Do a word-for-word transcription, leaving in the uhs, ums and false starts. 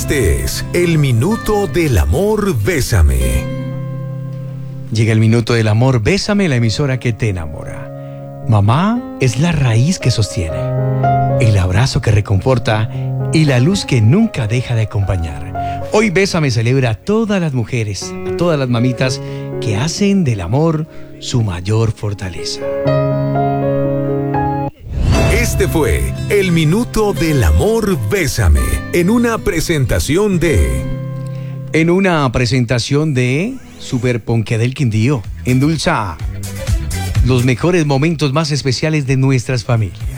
Este es el Minuto del Amor Bésame. Llega el Minuto del Amor Bésame, la emisora que te enamora. Mamá es la raíz que sostiene, el abrazo que reconforta y la luz que nunca deja de acompañar. Hoy Bésame celebra a todas las mujeres, a todas las mamitas que hacen del amor su mayor fortaleza. Este fue el Minuto del Amor Bésame, en una presentación de... En una presentación de Super Ponqué del Quindío, endulza los mejores momentos más especiales de nuestras familias.